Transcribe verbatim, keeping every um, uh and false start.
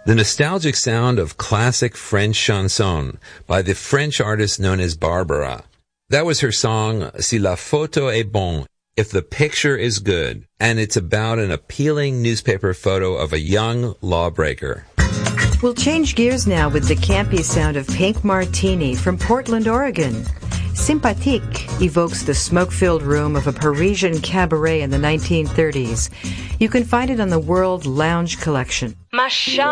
The nostalgic sound of classic French chanson by the French artist known as Barbara. That was her song, Si la photo est bonne, if the picture is good, and it's about an appealing newspaper photo of a young lawbreaker. We'll change gears now with the campy sound of Pink Martini from Portland, Oregon. Sympathique evokes the smoke-filled room of a Parisian cabaret in the nineteen thirties. You can find it on the World Lounge Collection. Ma chambre